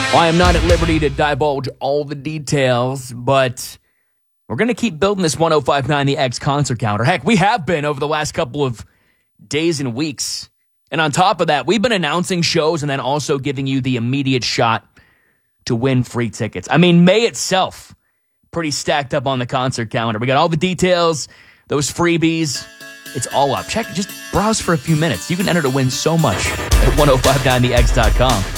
Well, I am not at liberty to divulge all the details, but we're going to keep building this 105.9 The X concert calendar. Heck, we have been over the last couple of days and weeks. And on top of that, we've been announcing shows and then also giving you the immediate shot to win free tickets. I mean, May itself, pretty stacked up on the concert calendar. We got all the details, those freebies. It's all up. Check, just browse for a few minutes. You can enter to win so much at 1059thex.com.